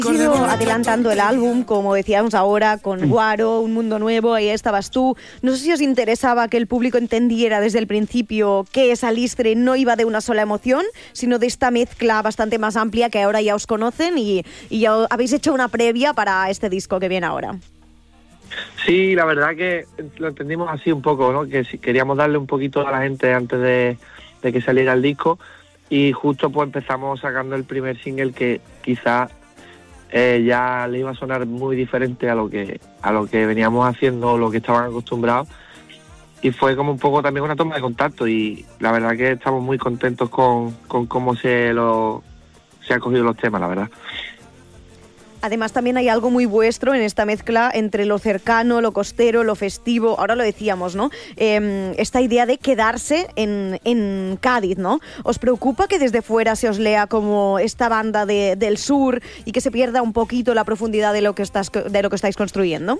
Han ido adelantando el álbum, como decíamos ahora, con Guaro, Un Mundo Nuevo, ahí estabas tú. No sé si os interesaba que el público entendiera desde el principio que Salistre no iba de una sola emoción, sino de esta mezcla bastante más amplia que ahora ya os conocen y ya habéis hecho una previa para este disco que viene ahora. Sí, la verdad que lo entendimos así un poco, ¿no? Que si queríamos darle un poquito a la gente antes de que saliera el disco, y justo pues empezamos sacando el primer single que quizás ya le iba a sonar muy diferente a lo que veníamos haciendo, lo que estaban acostumbrados, y fue como un poco también una toma de contacto, y la verdad que estamos muy contentos con cómo se han cogido los temas, la verdad. Además también hay algo muy vuestro en esta mezcla entre lo cercano, lo costero, lo festivo, ahora lo decíamos, ¿no? Esta idea de quedarse en Cádiz, ¿no? ¿Os preocupa que desde fuera se os lea como esta banda del sur y que se pierda un poquito la profundidad de lo que estáis construyendo?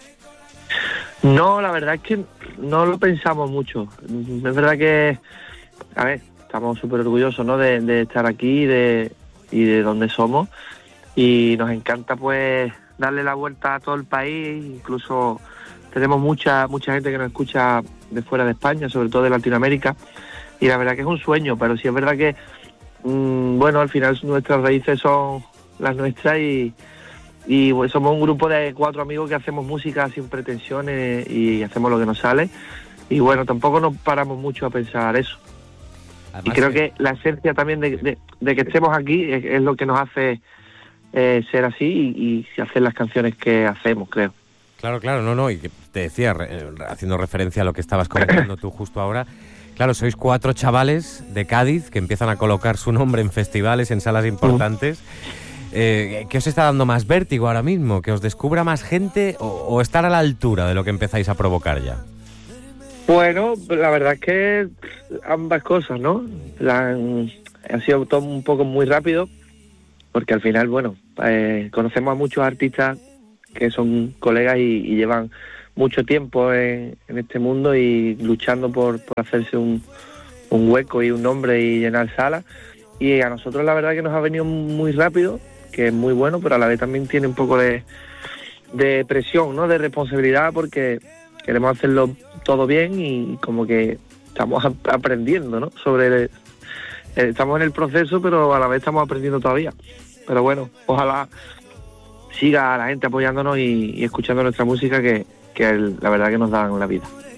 No, la verdad es que no lo pensamos mucho. Es verdad que, a ver, estamos súper orgullosos, ¿no? de estar aquí y de donde somos. Y nos encanta pues darle la vuelta a todo el país, incluso tenemos mucha gente que nos escucha de fuera de España, sobre todo de Latinoamérica, y la verdad que es un sueño, pero sí es verdad que bueno, al final nuestras raíces son las nuestras y pues, somos un grupo de 4 amigos que hacemos música sin pretensiones y hacemos lo que nos sale, y bueno, tampoco nos paramos mucho a pensar eso. Además, y creo que la esencia también de que estemos aquí es lo que nos hace ser así y hacer las canciones que hacemos, creo. Claro, no, y que te decía, haciendo referencia a lo que estabas comentando tú justo ahora, claro, sois 4 chavales de Cádiz que empiezan a colocar su nombre en festivales, en salas importantes. ¿Qué os está dando más vértigo ahora mismo? ¿Que os descubra más gente o estar a la altura de lo que empezáis a provocar ya? Bueno, la verdad es que ambas cosas, ¿no? Ha sido todo un poco muy rápido, porque al final, bueno, conocemos a muchos artistas que son colegas y llevan mucho tiempo en este mundo y luchando por hacerse un hueco y un nombre y llenar salas, y a nosotros la verdad que nos ha venido muy rápido, que es muy bueno, pero a la vez también tiene un poco de presión, ¿no? De responsabilidad, porque queremos hacerlo todo bien y como que estamos aprendiendo, ¿no? Estamos en el proceso, pero a la vez estamos aprendiendo todavía. Pero bueno, ojalá siga la gente apoyándonos y escuchando nuestra música, que la verdad que nos dan la vida.